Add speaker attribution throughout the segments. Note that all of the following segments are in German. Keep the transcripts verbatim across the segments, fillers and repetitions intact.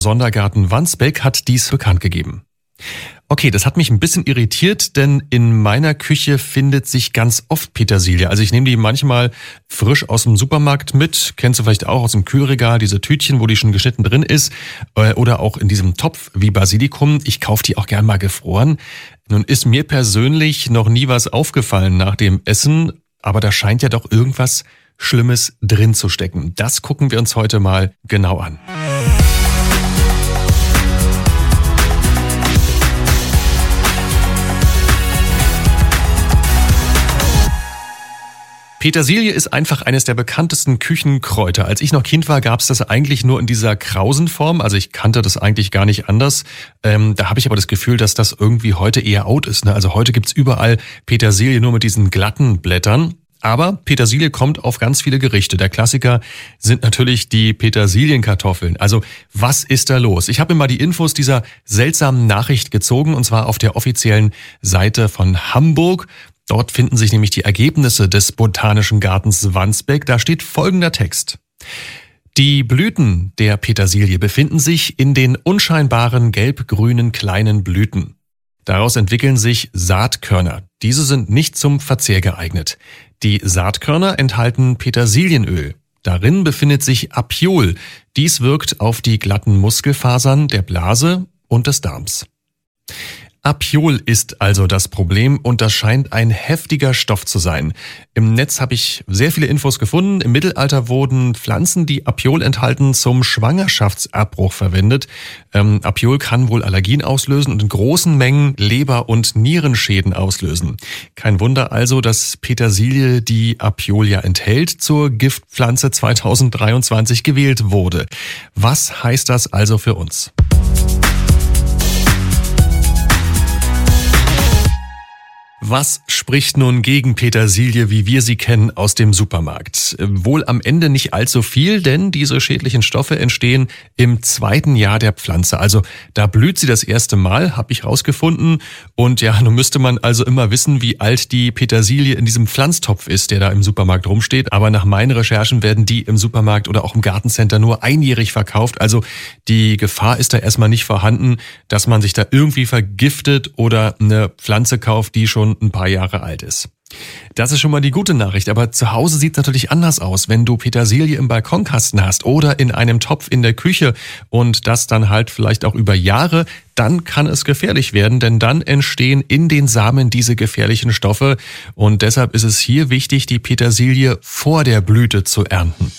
Speaker 1: Sondergarten Wandsbek hat dies bekannt gegeben. Okay, das hat mich ein bisschen irritiert, denn in meiner Küche findet sich ganz oft Petersilie. Also ich nehme die manchmal frisch aus dem Supermarkt mit. Kennst du vielleicht auch aus dem Kühlregal, diese Tütchen, wo die schon geschnitten drin ist. Oder auch in diesem Topf wie Basilikum. Ich kaufe die auch gern mal gefroren. Nun ist mir persönlich noch nie was aufgefallen nach dem Essen. Aber da scheint ja doch irgendwas Schlimmes drin zu stecken. Das gucken wir uns heute mal genau an. Petersilie ist einfach eines der bekanntesten Küchenkräuter. Als ich noch Kind war, gab es das eigentlich nur in dieser krausen Form. Also ich kannte das eigentlich gar nicht anders. Ähm, da habe ich aber das Gefühl, dass das irgendwie heute eher out ist. Ne? Also heute gibt's überall Petersilie nur mit diesen glatten Blättern. Aber Petersilie kommt auf ganz viele Gerichte. Der Klassiker sind natürlich die Petersilienkartoffeln. Also was ist da los? Ich habe mir mal die Infos dieser seltsamen Nachricht gezogen, und zwar auf der offiziellen Seite von Hamburg. Dort finden sich nämlich die Ergebnisse des Botanischen Gartens Wandsbek. Da steht folgender Text. Die Blüten der Petersilie befinden sich in den unscheinbaren gelb-grünen kleinen Blüten. Daraus entwickeln sich Saatkörner. Diese sind nicht zum Verzehr geeignet. Die Saatkörner enthalten Petersilienöl. Darin befindet sich Apiol. Dies wirkt auf die glatten Muskelfasern der Blase und des Darms. Apiol ist also das Problem, und das scheint ein heftiger Stoff zu sein. Im Netz habe ich sehr viele Infos gefunden. Im Mittelalter wurden Pflanzen, die Apiol enthalten, zum Schwangerschaftsabbruch verwendet. Ähm, Apiol kann wohl Allergien auslösen und in großen Mengen Leber- und Nierenschäden auslösen. Kein Wunder also, dass Petersilie, die Apiol ja enthält, zur Giftpflanze zweitausenddreiundzwanzig gewählt wurde. Was heißt das also für uns? Was spricht nun gegen Petersilie, wie wir sie kennen aus dem Supermarkt? Wohl am Ende nicht allzu viel, denn diese schädlichen Stoffe entstehen im zweiten Jahr der Pflanze. Also da blüht sie das erste Mal, habe ich rausgefunden. Und ja, nun müsste man also immer wissen, wie alt die Petersilie in diesem Pflanztopf ist, der da im Supermarkt rumsteht. Aber nach meinen Recherchen werden die im Supermarkt oder auch im Gartencenter nur einjährig verkauft. Also die Gefahr ist da erstmal nicht vorhanden, dass man sich da irgendwie vergiftet oder eine Pflanze kauft, die schon ein paar Jahre alt ist. Das ist schon mal die gute Nachricht, aber zu Hause sieht es natürlich anders aus, wenn du Petersilie im Balkonkasten hast oder in einem Topf in der Küche und das dann halt vielleicht auch über Jahre, dann kann es gefährlich werden, denn dann entstehen in den Samen diese gefährlichen Stoffe, und deshalb ist es hier wichtig, die Petersilie vor der Blüte zu ernten.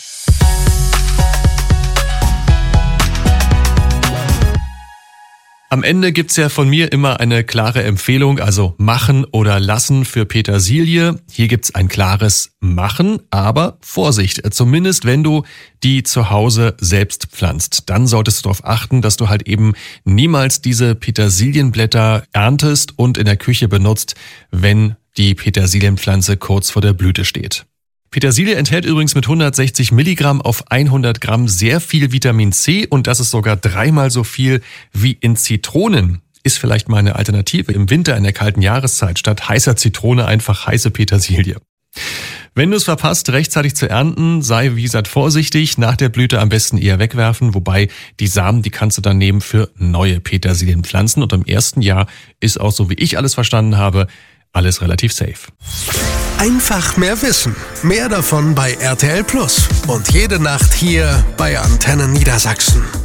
Speaker 1: Am Ende gibt's ja von mir immer eine klare Empfehlung, also machen oder lassen für Petersilie. Hier gibt's ein klares Machen, aber Vorsicht, zumindest wenn du die zu Hause selbst pflanzt. Dann solltest du darauf achten, dass du halt eben niemals diese Petersilienblätter erntest und in der Küche benutzt, wenn die Petersilienpflanze kurz vor der Blüte steht. Petersilie enthält übrigens mit hundertsechzig Milligramm auf hundert Gramm sehr viel Vitamin C, und das ist sogar dreimal so viel wie in Zitronen. Ist vielleicht mal eine Alternative im Winter in der kalten Jahreszeit. Statt heißer Zitrone einfach heiße Petersilie. Wenn du es verpasst, rechtzeitig zu ernten, sei wie gesagt vorsichtig. Nach der Blüte am besten eher wegwerfen, wobei die Samen, die kannst du dann nehmen für neue Petersilienpflanzen. Und im ersten Jahr ist auch, so wie ich alles verstanden habe, alles relativ safe.
Speaker 2: Einfach mehr Wissen. Mehr davon bei R T L Plus. Und jede Nacht hier bei Antenne Niedersachsen.